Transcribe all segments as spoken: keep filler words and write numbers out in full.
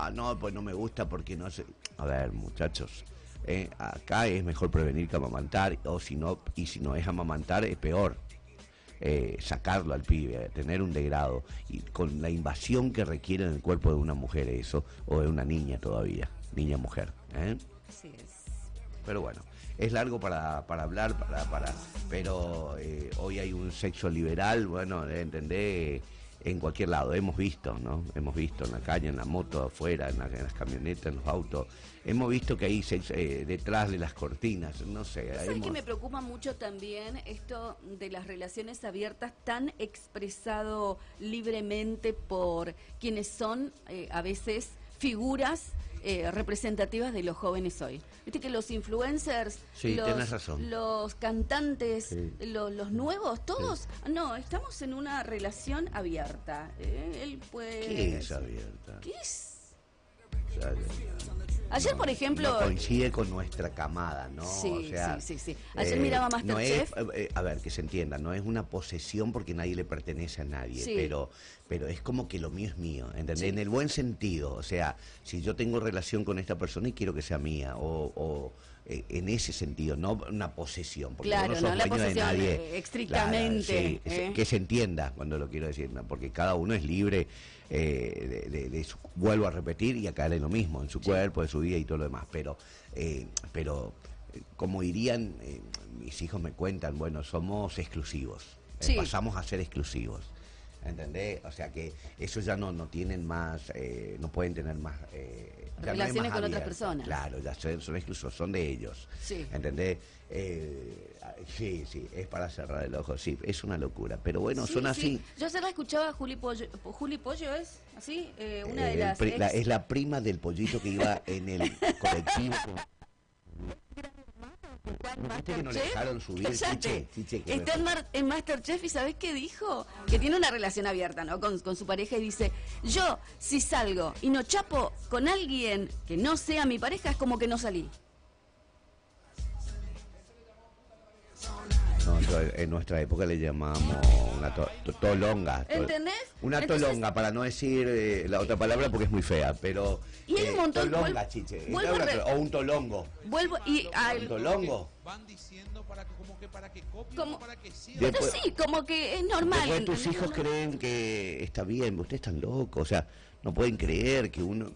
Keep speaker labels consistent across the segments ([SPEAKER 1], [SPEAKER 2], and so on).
[SPEAKER 1] no, no, pues no me gusta porque no sé. A ver, muchachos, eh, acá es mejor prevenir que amamantar, o si no, y si no es amamantar, es peor. Eh, sacarlo al pibe, tener un degrado, y con la invasión que requiere en el cuerpo de una mujer eso, o de una niña todavía, niña-mujer. ¿eh?
[SPEAKER 2] Así es.
[SPEAKER 1] Pero bueno, es largo para, para hablar, para, para, pero eh, hoy hay un sexo liberal, bueno, entendé, en cualquier lado, hemos visto, ¿no? Hemos visto en la calle, en la moto, afuera, en, la, en las camionetas, en los autos, hemos visto que hay sexo, eh, detrás de las cortinas, no sé.
[SPEAKER 2] ¿Sabes
[SPEAKER 1] hemos...
[SPEAKER 2] que me preocupa mucho también esto de las relaciones abiertas tan expresado libremente por quienes son eh, a veces figuras eh, representativas de los jóvenes hoy? Viste que los influencers,
[SPEAKER 1] sí,
[SPEAKER 2] los,
[SPEAKER 1] razón.
[SPEAKER 2] los cantantes,
[SPEAKER 1] sí.
[SPEAKER 2] los, los nuevos, todos, sí. no, estamos en una relación abierta. Eh, él puede...
[SPEAKER 1] ¿Qué es abierta?
[SPEAKER 2] ¿Qué es?
[SPEAKER 1] O sea,
[SPEAKER 2] Ayer,
[SPEAKER 1] no,
[SPEAKER 2] por ejemplo...
[SPEAKER 1] No coincide con nuestra camada, ¿no?
[SPEAKER 2] Sí,
[SPEAKER 1] o sea,
[SPEAKER 2] sí, sí, sí. Ayer
[SPEAKER 1] eh,
[SPEAKER 2] miraba
[SPEAKER 1] no
[SPEAKER 2] Masterchef.
[SPEAKER 1] es, eh, a ver, que se entienda, no es una posesión porque nadie le pertenece a nadie,
[SPEAKER 2] sí.
[SPEAKER 1] pero pero es como que lo mío es mío, ¿entendés?
[SPEAKER 2] Sí.
[SPEAKER 1] En el buen sentido, o sea, si yo tengo relación con esta persona y quiero que sea mía, o... o eh, en ese sentido, no una posesión, porque
[SPEAKER 2] claro,
[SPEAKER 1] vos no sos
[SPEAKER 2] no,
[SPEAKER 1] dueño de nadie.
[SPEAKER 2] Eh, estrictamente.
[SPEAKER 1] Claro, sí,
[SPEAKER 2] eh.
[SPEAKER 1] que se entienda cuando lo quiero decir, ¿no? Porque cada uno es libre eh, de, de, de su, vuelvo a repetir, y acá es lo mismo, en su sí. cuerpo, de su vida y todo lo demás, pero, eh, pero como dirían, eh, mis hijos me cuentan, bueno, somos exclusivos,
[SPEAKER 2] sí.
[SPEAKER 1] eh, pasamos a ser exclusivos. ¿Entendés? O sea que eso ya no no tienen más, eh, no pueden tener más... Eh,
[SPEAKER 2] relaciones
[SPEAKER 1] no más
[SPEAKER 2] con
[SPEAKER 1] abierto.
[SPEAKER 2] otras personas.
[SPEAKER 1] Claro, ya son, son exclusos, son de ellos.
[SPEAKER 2] Sí.
[SPEAKER 1] ¿Entendés? Eh, sí, sí, es para cerrar el ojo, sí, es una locura. Pero bueno,
[SPEAKER 2] sí,
[SPEAKER 1] son
[SPEAKER 2] sí.
[SPEAKER 1] así.
[SPEAKER 2] Yo ayer la escuchaba a Juli Pollo. ¿Juli Pollo es así? Eh, una de
[SPEAKER 1] eh,
[SPEAKER 2] las...
[SPEAKER 1] pri,
[SPEAKER 2] ex...
[SPEAKER 1] la, es la prima del pollito que iba en el colectivo con... ¿Viste que no le dejaron subir? Chiche, chiche, que
[SPEAKER 2] está en, Mar en Masterchef y ¿sabés qué dijo? Que tiene una relación abierta, ¿no? Con, con su pareja y dice, yo si salgo y no chapo con alguien que no sea mi pareja es como que no salí.
[SPEAKER 1] No, en nuestra época le llamábamos una to to tolonga. To
[SPEAKER 2] ¿Entendés?
[SPEAKER 1] Una
[SPEAKER 2] Entonces,
[SPEAKER 1] tolonga, para no decir eh, la otra palabra porque es muy fea, pero...
[SPEAKER 2] Y hay un montón...
[SPEAKER 1] Tolonga, chiche.
[SPEAKER 2] Re...
[SPEAKER 1] O un tolongo.
[SPEAKER 2] Vuelvo y...
[SPEAKER 1] ¿Un tolongo?
[SPEAKER 3] Van diciendo para que, como que para que copien,
[SPEAKER 2] como,
[SPEAKER 3] para que sigan.
[SPEAKER 2] Pero sí, como que es normal.
[SPEAKER 1] Después tus hijos creen que está bien, ustedes están locos, o sea, no pueden creer que uno...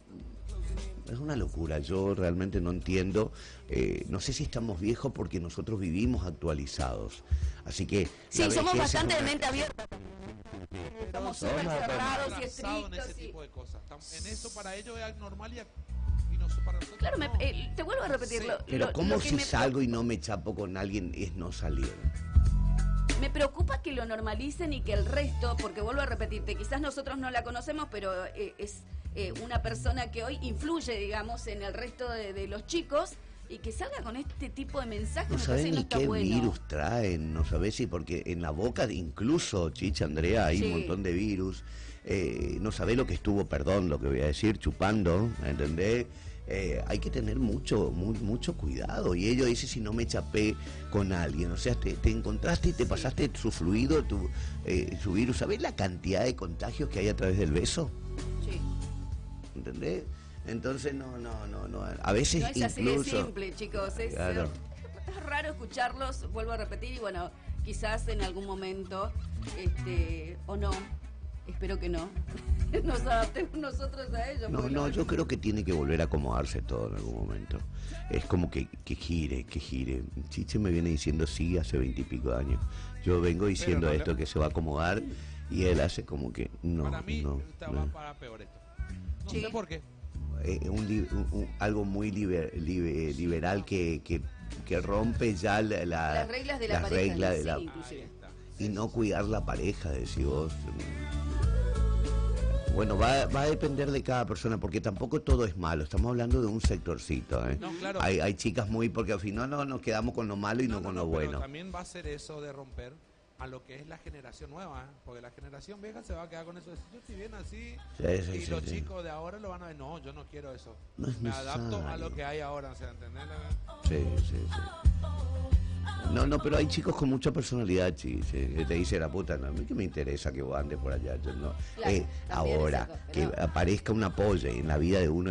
[SPEAKER 1] Es una locura, yo realmente no entiendo, eh, no sé si estamos viejos porque nosotros vivimos actualizados, así que...
[SPEAKER 2] Sí, somos bastante
[SPEAKER 1] una...
[SPEAKER 2] de mente abierta. Estamos súper cerrados y estrictos.
[SPEAKER 3] En ese
[SPEAKER 2] y...
[SPEAKER 3] tipo de cosas. En eso para ellos es normal y, y no, para nosotros
[SPEAKER 2] claro,
[SPEAKER 3] no.
[SPEAKER 2] me, eh, te vuelvo a repetirlo.
[SPEAKER 1] Sí. Pero
[SPEAKER 2] lo,
[SPEAKER 1] ¿cómo
[SPEAKER 2] lo
[SPEAKER 1] si
[SPEAKER 2] me...
[SPEAKER 1] salgo y no me chapo con alguien es no salir?
[SPEAKER 2] Me preocupa que lo normalicen y que el resto, porque vuelvo a repetirte, quizás nosotros no la conocemos, pero eh, es eh, una persona que hoy influye, digamos, en el resto de, de los chicos, y que salga con este tipo de mensajes.
[SPEAKER 1] No
[SPEAKER 2] me
[SPEAKER 1] sabés
[SPEAKER 2] ni
[SPEAKER 1] ni
[SPEAKER 2] no está
[SPEAKER 1] qué
[SPEAKER 2] bueno.
[SPEAKER 1] virus traen, no sabés si porque en la boca, incluso, Chicha, Andrea, hay sí. un montón de virus, eh, no sabés lo que estuvo, perdón, lo que voy a decir, chupando, ¿entendés? Eh, hay que tener mucho muy, mucho cuidado, y ellos dicen si no me chapé con alguien, o sea, te, te encontraste y te pasaste su fluido, tu, eh, su virus. ¿Sabés la cantidad de contagios que hay a través del beso?
[SPEAKER 2] Sí.
[SPEAKER 1] ¿Entendés? Entonces no, no, no, no, a veces
[SPEAKER 2] no es
[SPEAKER 1] incluso...
[SPEAKER 2] así de simple, chicos, es,
[SPEAKER 1] claro.
[SPEAKER 2] es raro escucharlos, vuelvo a repetir, y bueno, quizás en algún momento, este, o no, espero que no, nos adaptemos nosotros a ellos.
[SPEAKER 1] No, no, yo creo que tiene que volver a acomodarse todo en algún momento. Es como que, que gire, que gire. Chiche me viene diciendo sí hace veintipico de años. Yo vengo diciendo no esto, le... que se va a acomodar, y él hace como que no.
[SPEAKER 3] Para mí
[SPEAKER 1] no,
[SPEAKER 3] estaba
[SPEAKER 1] no.
[SPEAKER 3] para peor esto. No
[SPEAKER 2] sí.
[SPEAKER 3] sé por qué.
[SPEAKER 1] Eh, un, un, un, algo muy liber, liber, liberal que, que, que rompe ya la, la,
[SPEAKER 2] las reglas de la
[SPEAKER 1] las
[SPEAKER 2] pareja,
[SPEAKER 1] reglas de
[SPEAKER 2] sí,
[SPEAKER 1] la,
[SPEAKER 2] inclusive.
[SPEAKER 1] Y no cuidar la pareja, decís vos. Bueno, va, va a depender de cada persona, porque tampoco todo es malo. Estamos hablando de un sectorcito, ¿eh?
[SPEAKER 3] No, claro.
[SPEAKER 1] Hay, hay chicas muy, porque al final no nos quedamos con lo malo y no, no con
[SPEAKER 3] no,
[SPEAKER 1] lo
[SPEAKER 3] pero
[SPEAKER 1] bueno.
[SPEAKER 3] También va a ser eso de romper a lo que es la generación nueva, ¿eh? Porque la generación vieja se va a quedar con eso de yo estoy bien así,
[SPEAKER 1] sí, sí,
[SPEAKER 3] y
[SPEAKER 1] sí,
[SPEAKER 3] los
[SPEAKER 1] sí.
[SPEAKER 3] chicos de ahora lo van a ver, no, yo no quiero eso,
[SPEAKER 1] no es
[SPEAKER 3] me
[SPEAKER 1] necesario.
[SPEAKER 3] adapto a lo que hay ahora, o sea, ¿entendés?
[SPEAKER 1] Sí, sí, sí. No, no, pero hay chicos con mucha personalidad, sí, sí, que te dice la puta, no, a mí que me interesa que vos andes por allá, yo no.
[SPEAKER 2] Claro,
[SPEAKER 1] eh, ahora,
[SPEAKER 2] eso,
[SPEAKER 1] que aparezca un apoyo en la vida de uno